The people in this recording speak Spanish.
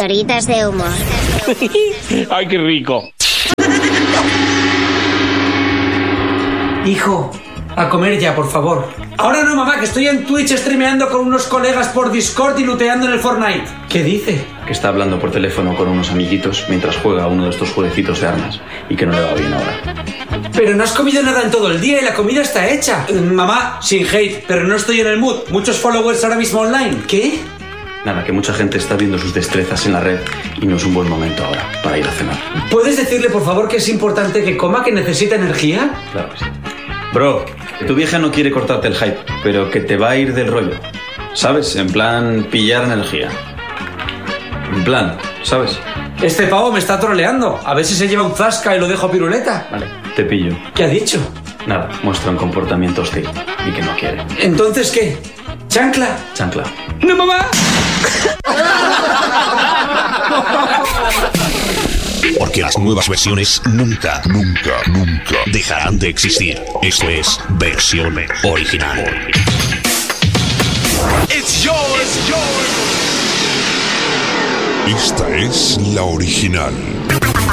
pildoritas de humor. ¡Ay, qué rico! Hijo, a comer ya, por favor. Ahora no, mamá, que estoy en Twitch streameando con unos colegas por Discord y looteando en el Fortnite. ¿Qué dice? Que está hablando por teléfono con unos amiguitos mientras juega uno de estos jueguecitos de armas y que no le va bien ahora. Pero no has comido nada en todo el día y la comida está hecha. Mamá, sin hate, pero no estoy en el mood. Muchos followers ahora mismo online. ¿Qué? Nada, que mucha gente está viendo sus destrezas en la red y no es un buen momento ahora para ir a cenar. ¿Puedes decirle, por favor, que es importante que coma, que necesita energía? Claro que sí. Bro, tu vieja no quiere cortarte el hype, pero que te va a ir del rollo. ¿Sabes? En plan, pillar energía. En plan, ¿sabes? Este pavo me está troleando. A ver si se lleva un zasca y lo dejo piruleta. Vale, te pillo. ¿Qué ha dicho? Nada, muestra un comportamiento hostil y que no quiere. ¿Entonces qué? ¿Chancla? Chancla. ¡No, mamá! Porque las nuevas versiones nunca dejarán de existir. Esto es versión original. Esta es la original.